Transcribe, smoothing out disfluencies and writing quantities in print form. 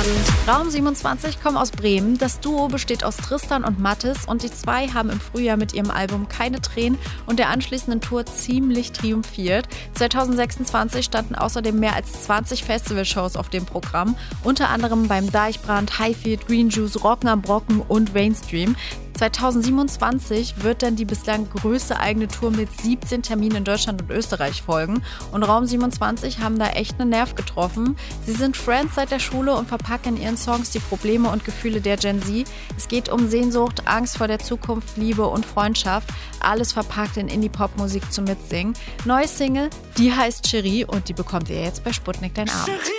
Raum 27 kommen aus Bremen. Das Duo besteht aus Tristan und Mathis und die zwei haben im Frühjahr mit ihrem Album Keine Tränen und der anschließenden Tour ziemlich triumphiert. 2026 standen außerdem mehr als 20 Festivalshows auf dem Programm, unter anderem beim Deichbrand, Highfield, Green Juice, Rocken am Brocken und Mainstream. 2027 wird dann die bislang größte eigene Tour mit 17 Terminen in Deutschland und Österreich folgen. Und Raum 27 haben da echt einen Nerv getroffen. Sie sind Friends seit der Schule und verpacken in ihren Songs die Probleme und Gefühle der Gen Z. Es geht um Sehnsucht, Angst vor der Zukunft, Liebe und Freundschaft. Alles verpackt in Indie-Pop-Musik zum Mitsingen. Neue Single, die heißt Cherie und die bekommt ihr jetzt bei Sputnik dein Abend.